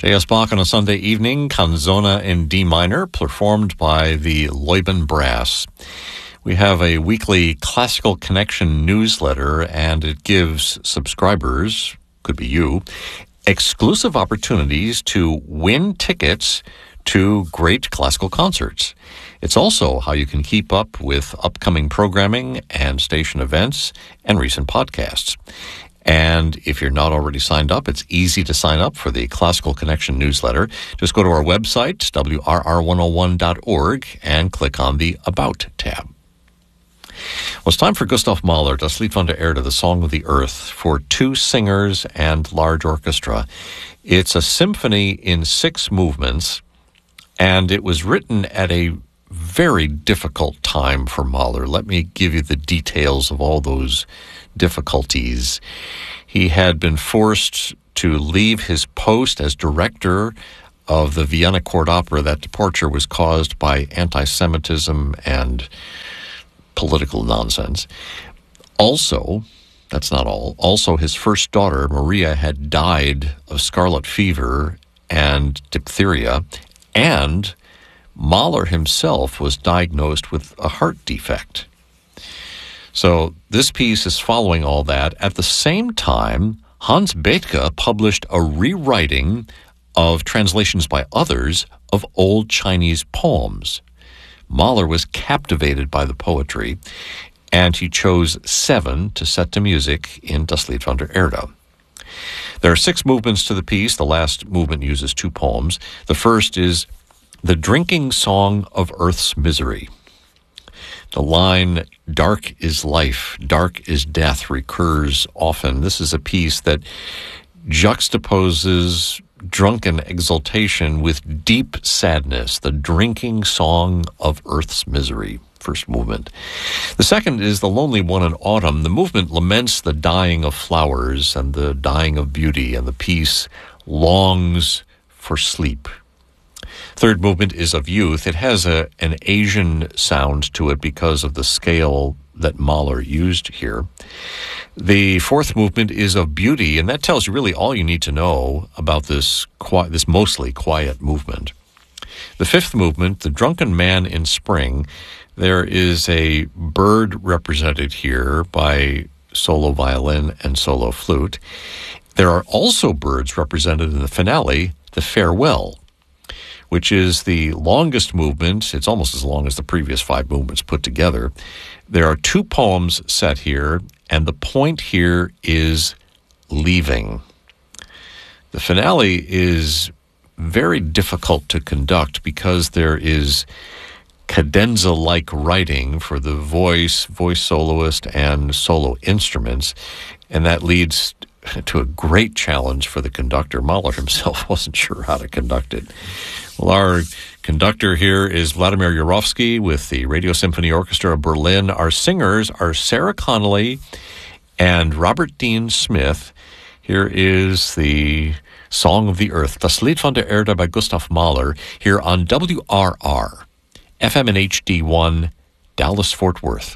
Deus Bach on a Sunday evening, Canzona in D minor, performed by the Leuben Brass. We have a weekly Classical Connection newsletter, and it gives subscribers, could be you, exclusive opportunities to win tickets to great classical concerts. It's also how you can keep up with upcoming programming and station events and recent podcasts. And if you're not already signed up, it's easy to sign up for the Classical Connection newsletter. Just go to our website, wrr101.org, and click on the About tab. Well, it's time for Gustav Mahler, Das Lied von der Erde, the Song of the Earth, for two singers and large orchestra. It's a symphony in 6 movements, and it was written at a very difficult time for Mahler. Let me give you the details of all those difficulties. He had been forced to leave his post as director of the Vienna Court Opera. That departure was caused by anti-Semitism and political nonsense. Also, that's not all. Also, his first daughter, Maria, had died of scarlet fever and diphtheria, and Mahler himself was diagnosed with a heart defect. So this piece is following all that. At the same time, Hans Bethge published a rewriting of translations by others of old Chinese poems. Mahler was captivated by the poetry, and he chose 7 to set to music in Das Lied von der Erde. There are 6 movements to the piece. The last movement uses 2 poems. The first is The Drinking Song of Earth's Misery. The line, "Dark is life, dark is death," recurs often. This is a piece that juxtaposes drunken exultation with deep sadness. The Drinking Song of Earth's Misery, first movement. The second is The Lonely One in Autumn. The movement laments the dying of flowers and the dying of beauty, and the piece longs for sleep. Third movement is Of Youth. It has an Asian sound to it because of the scale that Mahler used here. The fourth movement is Of Beauty, and that tells you really all you need to know about this mostly quiet movement. The fifth movement, The Drunken Man in Spring, there is a bird represented here by solo violin and solo flute. There are also birds represented in the finale, The Farewell, which is the longest movement. It's almost as long as the previous 5 movements put together. There are 2 poems set here, and the point here is leaving. The finale is very difficult to conduct because there is cadenza-like writing for the voice soloist, and solo instruments, and that leads to a great challenge for the conductor. Mahler himself wasn't sure how to conduct it. Well, our conductor here is Vladimir Yurovsky with the Radio Symphony Orchestra of Berlin. Our singers are Sarah Connolly and Robert Dean Smith. Here is the Song of the Earth, Das Lied von der Erde by Gustav Mahler, here on WRR, FM and HD1, Dallas-Fort Worth.